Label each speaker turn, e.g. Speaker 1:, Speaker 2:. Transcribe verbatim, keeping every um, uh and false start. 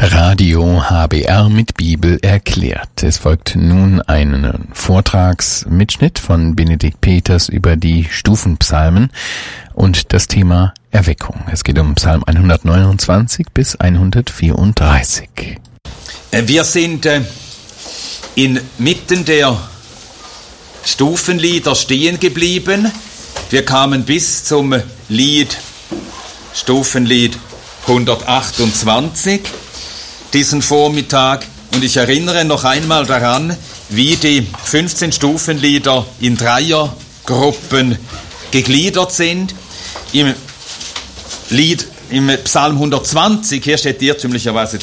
Speaker 1: Radio H B R mit Bibel erklärt. Es folgt nun ein Vortragsmitschnitt von Benedikt Peters über die Stufenpsalmen und das Thema Erweckung. Es geht um Psalm hundertneunundzwanzig bis hundertvierunddreißig.
Speaker 2: Wir sind äh, inmitten der Stufenlieder stehen geblieben. Wir kamen bis zum Lied, Stufenlied hundertachtundzwanzig, diesen Vormittag. Und ich erinnere noch einmal daran, wie die fünfzehn Stufenlieder in Dreiergruppen gegliedert sind. Im Lied, im Psalm hundertzwanzig, hier steht irrtümlicherweise